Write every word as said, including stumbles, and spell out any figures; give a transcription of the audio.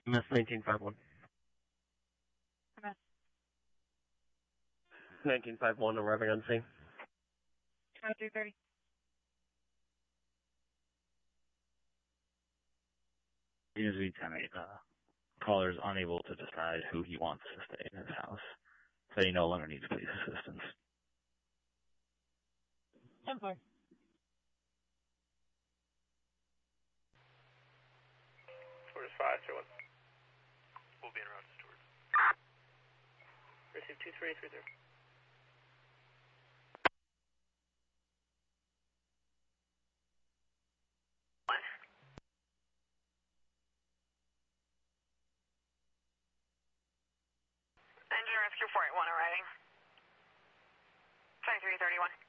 Miss nineteen five one. Miss. nineteen five one arriving on scene. twenty-three thirty. Unity ten eight, uh, caller is unable to decide who he wants to stay in his house, so he no longer needs police assistance. ten four. Stewart is five three one. We'll be in route to Stewart. Receive two three three zero. Engine Rescue four eight one arriving. twenty-three thirty-one.